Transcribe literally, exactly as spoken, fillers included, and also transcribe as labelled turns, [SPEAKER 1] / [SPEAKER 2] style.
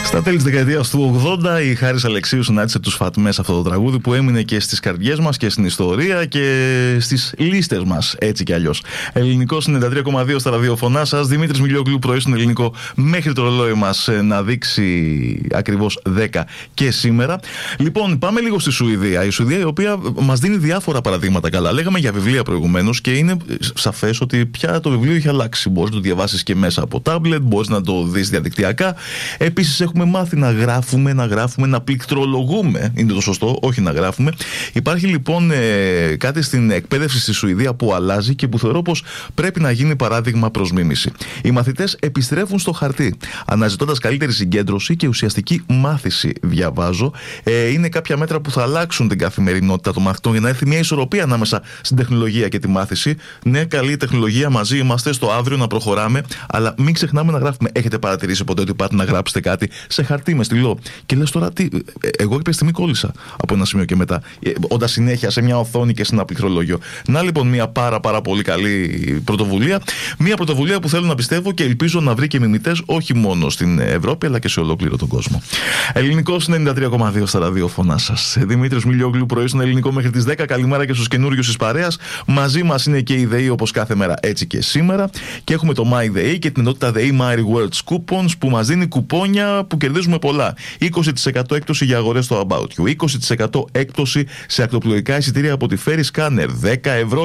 [SPEAKER 1] Στα τέλη της δεκαετίας του ογδόντα η Χάρης Αλεξίου συνάντησε τους Φατμές αυτό το τραγούδι που έμεινε και στις καρδιές μας και στην ιστορία και στις λίστες μας, έτσι κι αλλιώς. Ελληνικό ενενήντα τρία κόμμα δύο στα ραδιοφωνά σας. Δημήτρης Μιλιόγλου, πρωί στον Ελληνικό μέχρι το ρολόι μας να δείξει ακριβώς δέκα και σήμερα. Λοιπόν, πάμε λίγο στη Σουηδία. Η Σουηδία, η οποία μας δίνει διάφορα παραδείγματα καλά. Λέγαμε για βιβλία προηγουμένως και είναι σαφές ότι πια το βιβλίο έχει αλλάξει. Μπορείς να το διαβάσεις και μέσα από τάμπλετ, μπορείς να το δεις διαδικτυακά. Επίσης, έχουμε μάθει να γράφουμε, να γράφουμε, να πληκτρολογούμε. Είναι το σωστό, όχι να γράφουμε. Υπάρχει λοιπόν ε, κάτι στην εκπαίδευση στη Σουηδία που αλλάζει και που θεωρώ πως πρέπει να γίνει παράδειγμα προς μίμηση. Οι μαθητές επιστρέφουν στο χαρτί, αναζητώντας καλύτερη συγκέντρωση και ουσιαστική μάθηση. Διαβάζω. Ε, είναι κάποια μέτρα που θα αλλάξουν την καθημερινότητα των μαθητών για να έρθει μια ισορροπία ανάμεσα στην τεχνολογία και τη μάθηση. Ναι, καλή τεχνολογία, μαζί είμαστε στο αύριο να προχωράμε, αλλά μην ξεχνάμε να γράφουμε. Έχετε παρατηρήσει ποτέ ότι πάτε να γράψετε κάτι σε χαρτί με στυλό? Και λες τώρα τι. Εγώ κάποια στιγμή κόλλησα από ένα σημείο και μετά, όντας συνέχεια σε μια οθόνη και σε ένα πληκτρολόγιο. Να λοιπόν μια πάρα πάρα πολύ καλή πρωτοβουλία. Μια πρωτοβουλία που θέλω να πιστεύω και ελπίζω να βρει και μιμητές όχι μόνο στην Ευρώπη αλλά και σε ολόκληρο τον κόσμο. Ελληνικός ενενήντα τρία κόμμα δύο στα ραδιοφωνά σας. Δημήτρης Μιλιόγλου, πρωί στον Ελληνικό μέχρι τις δέκα. Καλημέρα και στους καινούριους της παρέας. Μαζί μας είναι και η ΔΕΗ όπως κάθε μέρα, έτσι και σήμερα. Και έχουμε το MyDEI και την ενότητα ΔΕΗ My Rewards Coupons που μας δίνει κουπόνια που κερδίζουμε πολλά. είκοσι τοις εκατό έκπτωση για αγορές στο About You. είκοσι τοις εκατό έκπτωση σε ακτοπλοϊκά εισιτήρια από τη Ferry Scanner. δέκα ευρώ